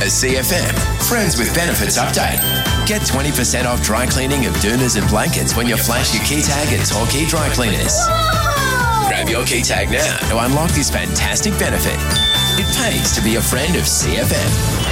CFM. Friends with Benefits update. Get 20% off dry cleaning of doonas and blankets when you flash your key tag at Torquay Dry Cleaners. Grab your key tag now to unlock this fantastic benefit. It pays to be a friend of CFM.